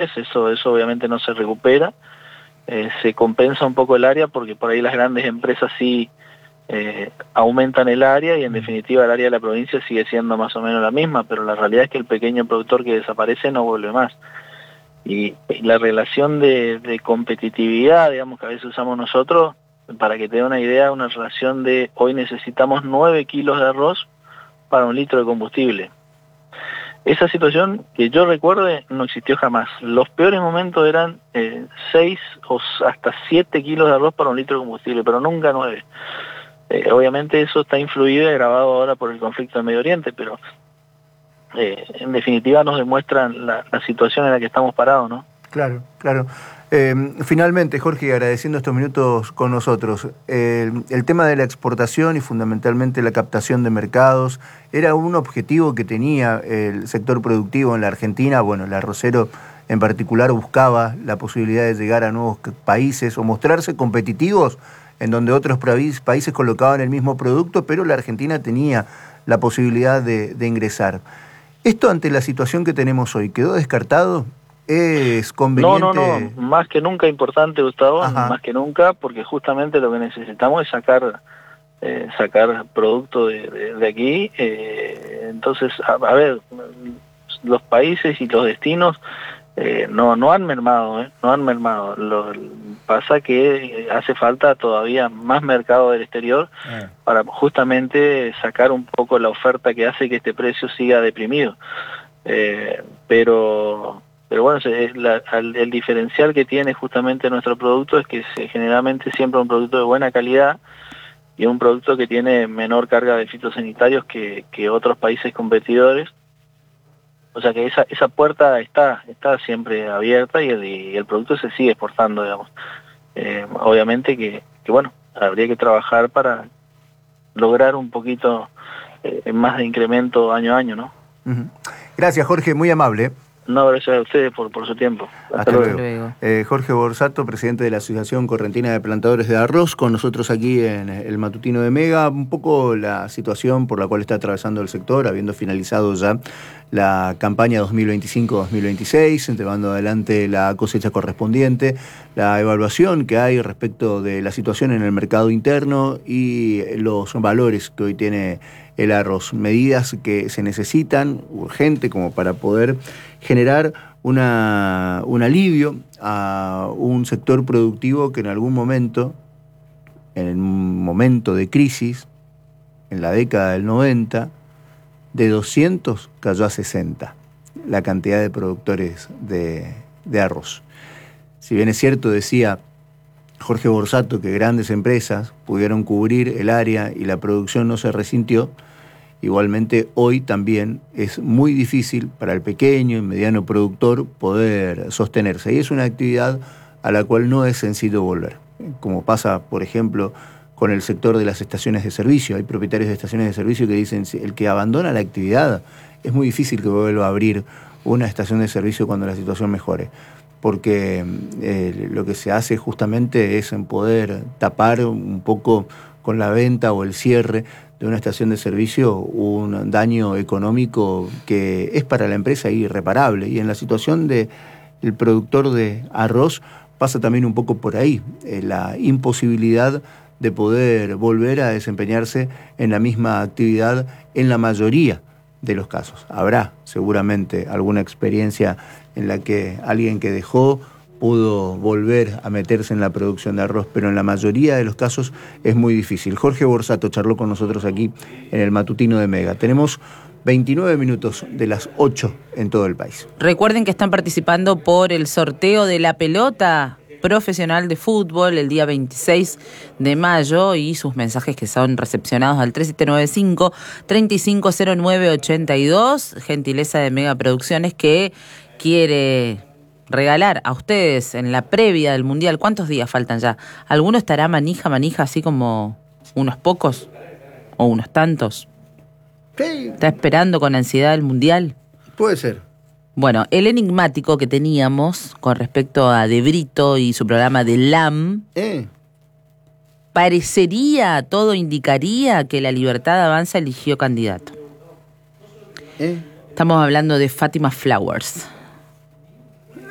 menores, eso obviamente no se recupera. Se compensa un poco el área porque por ahí las grandes empresas sí aumentan el área y en definitiva el área de la provincia sigue siendo más o menos la misma, pero la realidad es que el pequeño productor que desaparece no vuelve más. Y la relación de competitividad, digamos, que a veces usamos nosotros, para que te dé una idea, una relación de hoy necesitamos 9 kilos de arroz para 1 litro de combustible. Esa situación, que yo recuerde, no existió jamás. Los peores momentos eran 6 o hasta 7 kilos de arroz para 1 litro de combustible, pero nunca 9. Obviamente eso está influido y agravado ahora por el conflicto en Medio Oriente, pero en definitiva nos demuestran la situación en la que estamos parados, ¿no? Claro, claro. Finalmente, Jorge, agradeciendo estos minutos con nosotros, el tema de la exportación y fundamentalmente la captación de mercados, ¿era un objetivo que tenía el sector productivo en la Argentina? Bueno, el arrocero en particular buscaba la posibilidad de llegar a nuevos países o mostrarse competitivos en donde otros países colocaban el mismo producto, pero la Argentina tenía la posibilidad de ingresar. ¿Esto ante la situación que tenemos hoy quedó descartado? ¿Es conveniente? No, más que nunca importante, Gustavo. Ajá. Más que nunca, porque justamente lo que necesitamos es sacar producto de aquí. Entonces, a ver, los países y los destinos no han mermado, no han mermado. Pasa que hace falta todavía más mercado del exterior para justamente sacar un poco la oferta que hace que este precio siga deprimido. Pero bueno, el diferencial que tiene justamente nuestro producto es que generalmente siempre un producto de buena calidad y un producto que tiene menor carga de fitosanitarios que otros países competidores. O sea que esa puerta está siempre abierta y el producto se sigue exportando, digamos. Obviamente que bueno, habría que trabajar para lograr un poquito más de incremento año a año, ¿no? Gracias, Jorge, muy amable. No, gracias a ustedes por su tiempo. Hasta luego. Jorge Borsato, presidente de la Asociación Correntina de Plantadores de Arroz, con nosotros aquí en el Matutino de Mega. Un poco la situación por la cual está atravesando el sector, habiendo finalizado ya la campaña 2025-2026, llevando adelante la cosecha correspondiente, la evaluación que hay respecto de la situación en el mercado interno y los valores que hoy tiene el arroz, medidas que se necesitan urgente como para poder generar un alivio a un sector productivo que en algún momento, en un momento de crisis, en la década del 90, de 200 cayó a 60 la cantidad de productores de arroz. Si bien es cierto, decía Jorge Borsato, que grandes empresas pudieron cubrir el área y la producción no se resintió, igualmente hoy también es muy difícil para el pequeño y mediano productor poder sostenerse. Y es una actividad a la cual no es sencillo volver. Como pasa, por ejemplo, con el sector de las estaciones de servicio. Hay propietarios de estaciones de servicio que dicen que el que abandona la actividad es muy difícil que vuelva a abrir una estación de servicio cuando la situación mejore. Porque lo que se hace justamente es en poder tapar un poco con la venta o el cierre de una estación de servicio un daño económico que es para la empresa irreparable. Y en la situación del productor de arroz pasa también un poco por ahí, la imposibilidad de poder volver a desempeñarse en la misma actividad en la mayoría de los casos. Habrá seguramente alguna experiencia en la que alguien que dejó pudo volver a meterse en la producción de arroz, pero en la mayoría de los casos es muy difícil. Jorge Borsato charló con nosotros aquí en el Matutino de Mega. Tenemos 29 minutos de las 8 en todo el país. Recuerden que están participando por el sorteo de la pelota profesional de fútbol el día 26 de mayo y sus mensajes que son recepcionados al 3795-350982, gentileza de Mega Producciones, que quiere regalar a ustedes en la previa del Mundial. ¿Cuántos días faltan ya? ¿Alguno estará manija, así como unos pocos o unos tantos? Sí. ¿Está esperando con ansiedad el Mundial? Puede ser. Bueno, el enigmático que teníamos con respecto a De Brito y su programa de LAM, todo indicaría que La Libertad Avanza eligió candidato. Estamos hablando de Fátima Flowers.